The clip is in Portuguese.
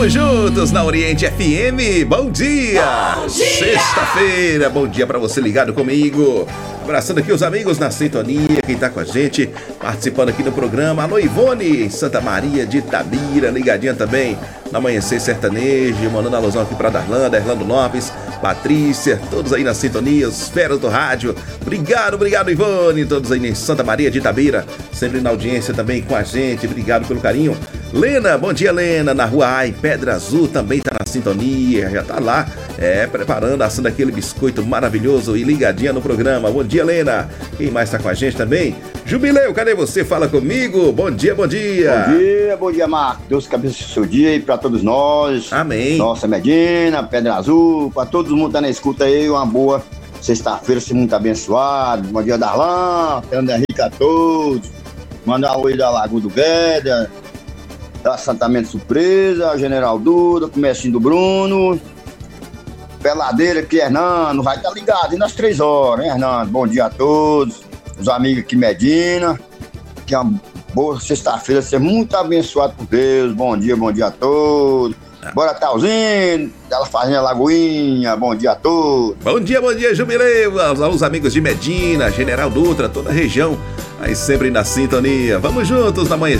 Vamos juntos na Oriente FM. Bom dia! Bom dia! Sexta-feira, bom dia pra você ligado comigo. Abraçando aqui os amigos na sintonia, quem tá com a gente, participando aqui do programa. Alô, Ivone, em Santa Maria de Itabira, ligadinha também no Amanhecer Sertanejo, mandando alusão aqui pra Darlanda, Erlando Lopes, Patrícia, todos aí na sintonia, os feras do rádio. Obrigado, Ivone, todos aí em Santa Maria de Itabira, sempre na audiência também com a gente, obrigado pelo carinho. Lena, bom dia, Lena, na Rua Ai, Pedra Azul, também tá na sintonia, já tá lá, preparando, assando aquele biscoito maravilhoso e ligadinha no programa. Bom dia, Lena. Quem mais tá com a gente também? Jubileu, cadê você? Fala comigo. Bom dia. Bom dia, Marcos. Deus cabeça o seu dia aí pra todos nós. Amém. Nossa Medina, Pedra Azul, pra todo mundo que tá na escuta aí, uma boa sexta-feira, ser muito abençoado. Bom dia, Darlan, Fernando Henrique a todos. Mandar um oi da Lagoa do Guedes, da Assentamento Surpresa, General Duda, Comércio do Bruno, Peladeira aqui, Hernando, vai estar ligado aí nas 3 horas, hein, Hernando? Bom dia a todos, os amigos aqui Medina, que é uma boa sexta-feira, ser muito abençoado por Deus. Bom dia a todos. Bora, Talzinho, dela fazendo a Lagoinha, bom dia a todos. Bom dia, Jubileu, aos amigos de Medina, General Dutra, toda a região, aí sempre na sintonia. Vamos juntos na manhã.